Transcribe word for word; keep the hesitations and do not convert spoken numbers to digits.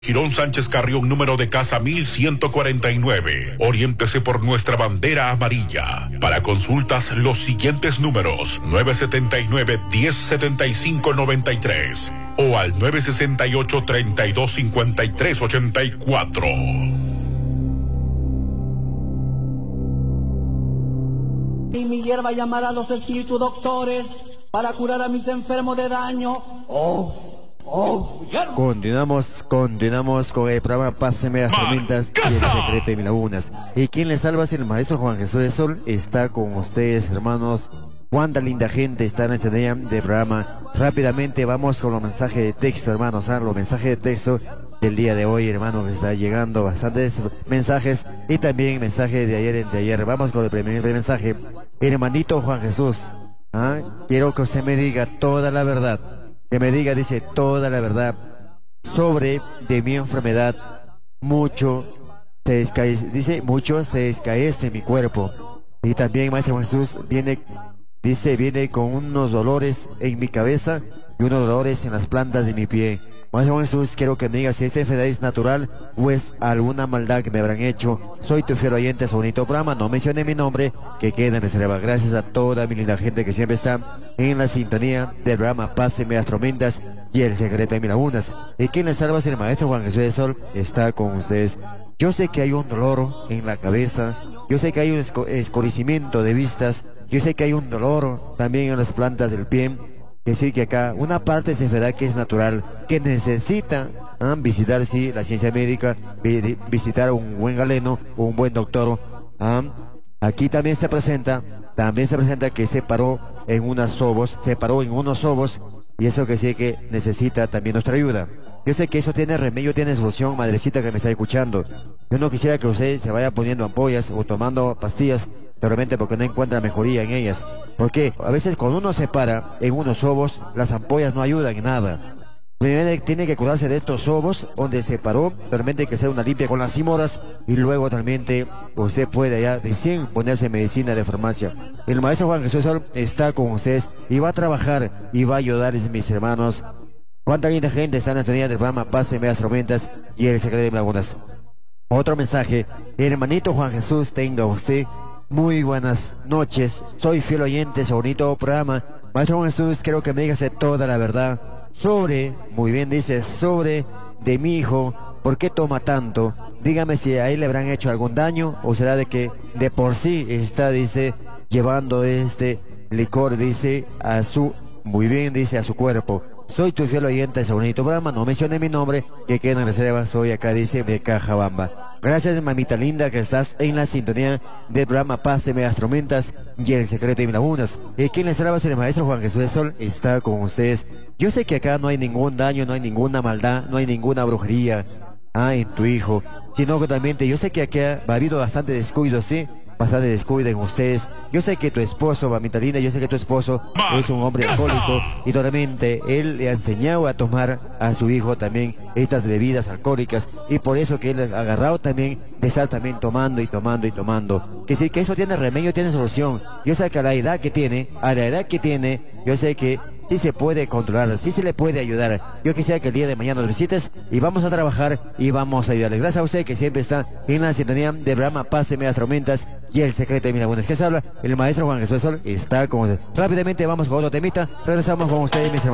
Girón Sánchez Carrión, número de casa mil ciento cuarenta y nueve. Oriéntese por nuestra bandera amarilla. Para consultas, los siguientes números: nueve siete nueve, uno cero siete cinco nueve tres o al nueve seis ocho, treinta y dos cincuenta y tres ochenta y cuatro. Y mi hierba llamará a los espíritus doctores para curar a mis enfermos de daño. Oh. Oh, continuamos, continuamos con el programa Páseme las tormentas y el secreto de mil lagunas. Y quien les salva es el maestro Juan Jesús de Sol. Está con ustedes, hermanos. Cuánta linda gente está en este día de programa. Rápidamente vamos con los mensajes de texto, hermanos. ¿Ah? Los mensajes de texto del día de hoy, hermanos, que está llegando bastantes mensajes. Y también mensajes de ayer de ayer. Vamos con el primer mensaje. Hermanito Juan Jesús, ¿ah? Quiero que usted me diga toda la verdad. Que me diga, dice, toda la verdad sobre de mi enfermedad. Mucho se descaece, dice, mucho se descaece mi cuerpo. Y también, Maestro Jesús, viene, dice, viene con unos dolores en mi cabeza y unos dolores en las plantas de mi pie. Maestro Jesús, quiero que me diga si esta enfermedad es natural o es alguna maldad que me habrán hecho. Soy tu fiel oyente, es un bonito programa. No mencione mi nombre, que queda en reserva. Gracias a toda mi linda gente que siempre está en la sintonía del programa Páseme las tormentas y el secreto de mil lagunas. Y quien les salva es el maestro Juan Jesús de Sol. Está con ustedes. Yo sé que hay un dolor en la cabeza. Yo sé que hay un esco escurecimiento de vistas. Yo sé que hay un dolor también en las plantas del pie. Que sí, que acá una parte de esa enfermedad que es natural, que necesita ¿eh? visitar, sí, la ciencia médica, vi visitar a un buen galeno, un buen doctor. ¿eh? Aquí también se presenta, también se presenta que se paró en unos sobos, se paró en unos sobos, y eso que sí que necesita también nuestra ayuda. Yo sé que eso tiene remedio, tiene solución, madrecita que me está escuchando. Yo no quisiera que usted se vaya poniendo ampollas o tomando pastillas, realmente porque no encuentra mejoría en ellas. Porque a veces cuando uno se para en unos sobos, las ampollas no ayudan en nada. Primero tiene que curarse de estos sobos donde se paró, realmente hay que hacer una limpia con las cimoras y luego realmente usted puede ya recién ponerse medicina de farmacia. El maestro Juan Jesús Sol está con ustedes y va a trabajar y va a ayudar a mis hermanos. Cuánta linda gente está en la sintonía del programa Páseme las tormentas y el secreto de mil lagunas. Otro mensaje, hermanito Juan Jesús, tenga usted muy buenas noches. Soy fiel oyente, su bonito programa. Maestro Juan Jesús, quiero que me digas toda la verdad sobre, muy bien dice, sobre de mi hijo. ¿Por qué toma tanto? Dígame si a él le habrán hecho algún daño o será de que de por sí está, dice, llevando este licor, dice, a su, muy bien, dice, a su cuerpo. Soy tu fiel oyente de ese bonito programa, no mencione mi nombre, que queda en reserva, soy acá, dice, de Cajabamba. Gracias, mamita linda, que estás en la sintonía del programa Páseme las tormentas y el secreto de mil lagunas. Y quien les habla es el maestro Juan Jesús de Sol, está con ustedes. Yo sé que acá no hay ningún daño, no hay ninguna maldad, no hay ninguna brujería ah, en tu hijo, sino que también yo sé que aquí ha habido bastante descuido, sí, bastante descuido en ustedes. Yo sé que tu esposo, mamita linda, yo sé que tu esposo es un hombre alcohólico y totalmente él le ha enseñado a tomar a su hijo también estas bebidas alcohólicas y por eso que él ha agarrado también de estar también tomando y tomando y tomando. Que sí, que eso tiene remedio, tiene solución. Yo sé que a la edad que tiene, a la edad que tiene, yo sé que sí se puede controlar, sí se le puede ayudar. Yo quisiera que el día de mañana nos visites y vamos a trabajar y vamos a ayudarles. Gracias a usted que siempre está en la sintonía del programa Páseme las tormentas y el secreto de mil lagunas. ¿Qué se habla? El maestro Juan Jesús Sol está con usted. Rápidamente vamos con otro temita. Regresamos con ustedes, mis hermanos.